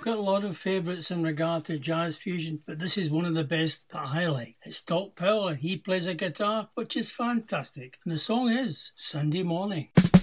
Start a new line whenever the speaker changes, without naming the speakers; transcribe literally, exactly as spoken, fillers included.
got a lot of favourites in regard to jazz fusion, but this is one of the best that I like. It's Doc Powell and he plays a guitar, which is fantastic. And the song is Sunday Morning.